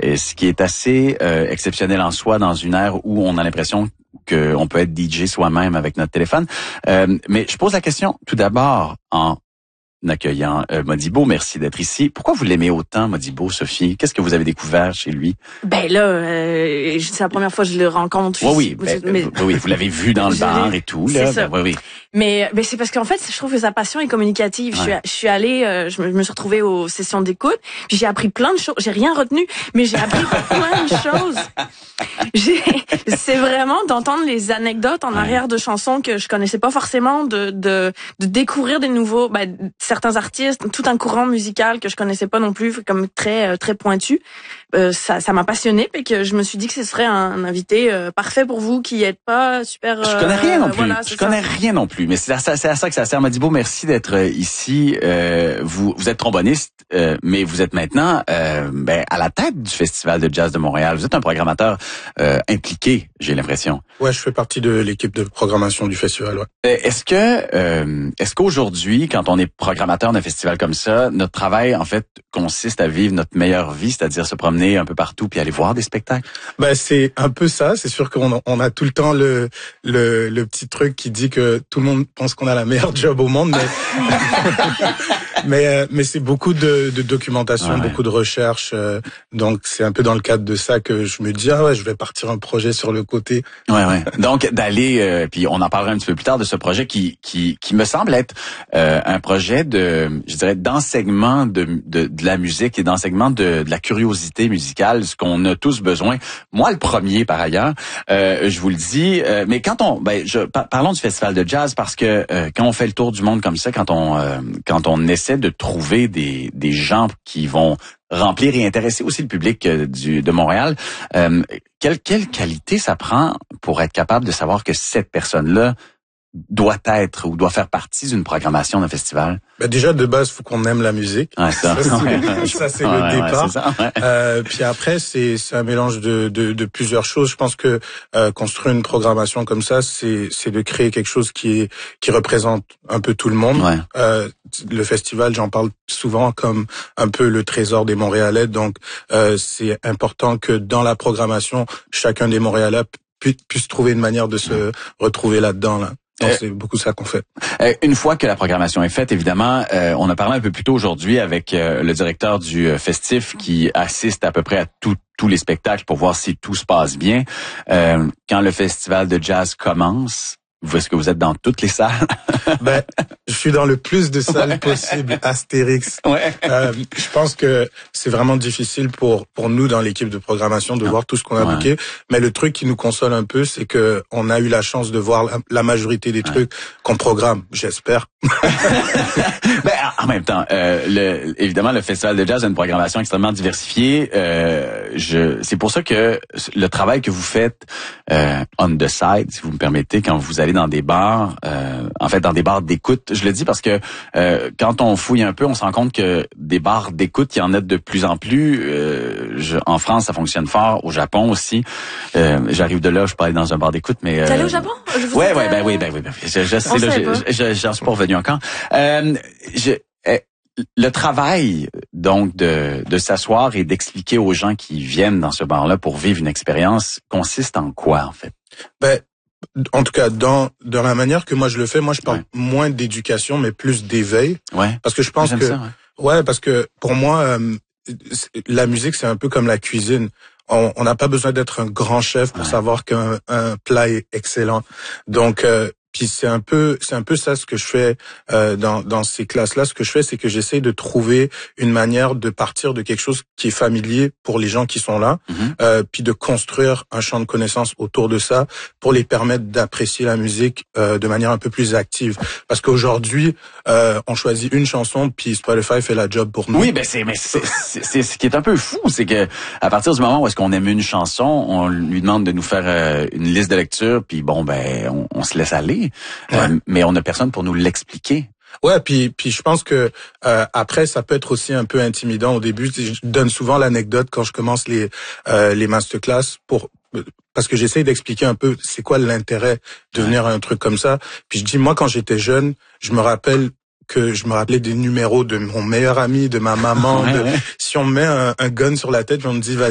ce qui est assez exceptionnel en soi dans une ère où on a l'impression qu'on peut être DJ soi-même avec notre téléphone. Mais je pose la question tout d'abord en accueillant Modibo. Merci d'être ici. Pourquoi vous l'aimez autant, Modibo, Sophie? Qu'est-ce que vous avez découvert chez lui? Ben là, c'est la première fois que je le rencontre. Oui, oui, vous l'avez vu dans le bar et tout. Là. C'est ça. Oui. Mais c'est parce qu'en fait, je trouve que sa passion est communicative. Ouais. Je suis allée, je me suis retrouvée aux sessions d'écoute, puis j'ai appris plein de choses. J'ai rien retenu, mais j'ai appris plein de choses. C'est vraiment d'entendre les anecdotes en arrière de chansons que je connaissais pas forcément, de découvrir des nouveaux, certains artistes, tout un courant musical que je connaissais pas non plus, comme très pointu. Ça m'a passionné, et que je me suis dit que ce serait un invité parfait pour vous qui êtes pas super. Je connais rien non plus. Voilà, je connais rien non plus, mais c'est à ça que ça sert. Modibo, merci d'être ici. Vous êtes tromboniste, mais vous êtes maintenant à la tête du Festival de jazz de Montréal. Vous êtes un programmateur impliqué, j'ai l'impression. Ouais, je fais partie de l'équipe de programmation du festival. Ouais. Est-ce qu'aujourd'hui, quand on est programmateur d'un festival comme ça, notre travail en fait consiste à vivre notre meilleure vie, c'est-à-dire se promener un peu partout puis aller voir des spectacles? C'est un peu ça. C'est sûr qu'on a tout le temps le petit truc qui dit que tout le monde pense qu'on a la meilleure job au monde, mais c'est beaucoup de documentation, beaucoup de recherche. Donc c'est un peu dans le cadre de ça que je me dis je vais partir un projet sur le côté. Ouais. Donc d'aller puis on en parlera un petit peu plus tard de ce projet qui me semble être un projet d'enseignement de la musique et d'enseignement de la curiosité musicale, ce qu'on a tous besoin. Moi le premier par ailleurs, je vous le dis, mais quand parlons du festival de jazz parce que quand on fait le tour du monde comme ça, quand on essaie de trouver des gens qui vont remplir et intéresser aussi le public de Montréal, quelle qualité ça prend pour être capable de savoir que cette personne-là doit être ou doit faire partie d'une programmation d'un festival? Déjà, de base, faut qu'on aime la musique. Ouais, ça c'est le départ. C'est ça, puis après, c'est un mélange de plusieurs choses. Je pense que construire une programmation comme ça, c'est de créer quelque chose qui représente un peu tout le monde. Ouais. Le festival, j'en parle souvent comme un peu le trésor des Montréalais. Donc, c'est important que dans la programmation, chacun des Montréalais puisse trouver une manière de se retrouver là-dedans, là. Donc, c'est beaucoup ça qu'on fait. Une fois que la programmation est faite, évidemment, on a parlé un peu plus tôt aujourd'hui avec le directeur du festif qui assiste à peu près à tous les spectacles pour voir si tout se passe bien. Quand le festival de jazz commence, est-ce que vous êtes dans toutes les salles? Je suis dans le plus de salles possible, Astérix. Ouais. Je pense que c'est vraiment difficile pour nous dans l'équipe de programmation de voir tout ce qu'on a booké. Mais le truc qui nous console un peu, c'est que on a eu la chance de voir la majorité des trucs qu'on programme, j'espère. En même temps, évidemment, le Festival de jazz a une programmation extrêmement diversifiée. C'est pour ça que le travail que vous faites on the side, si vous me permettez, quand vous allez dans des bars, dans des bars d'écoute, je le dis parce que quand on fouille un peu, on se rend compte que des bars d'écoute, il y en a de plus en plus. En France, ça fonctionne fort. Au Japon aussi. J'arrive de là, je peux aller dans un bar d'écoute, mais... T'es allé au Japon? Oui. Je sais, j'en suis pas revenu encore. Le travail, donc, de s'asseoir et d'expliquer aux gens qui viennent dans ce bar-là pour vivre une expérience consiste en quoi, en fait? En tout cas, dans la manière que moi je le fais, je parle moins d'éducation, mais plus d'éveil. Ouais. Parce que je pense que... parce que pour moi, la musique, c'est un peu comme la cuisine. On n'a pas besoin d'être un grand chef pour savoir qu'un plat est excellent. Donc, puis c'est un peu ça ce que je fais dans ces classes-là. Ce que je fais, c'est que j'essaie de trouver une manière de partir de quelque chose qui est familier pour les gens qui sont là, puis de construire un champ de connaissances autour de ça pour les permettre d'apprécier la musique de manière un peu plus active. Parce qu'aujourd'hui, on choisit une chanson, puis Spotify fait la job pour nous. Oui, c'est ce qui est un peu fou, c'est que à partir du moment où est-ce qu'on aime une chanson, on lui demande de nous faire une liste de lecture, puis on se laisse aller. Mais on n'a personne pour nous l'expliquer. Ouais, puis je pense que après ça peut être aussi un peu intimidant au début. Je donne souvent l'anecdote quand je commence les masterclass parce que j'essaye d'expliquer un peu c'est quoi l'intérêt de venir à un truc comme ça. Puis je dis moi quand j'étais jeune, je me rappelais des numéros de mon meilleur ami, de ma maman. Si on me met un gun sur la tête, on me dit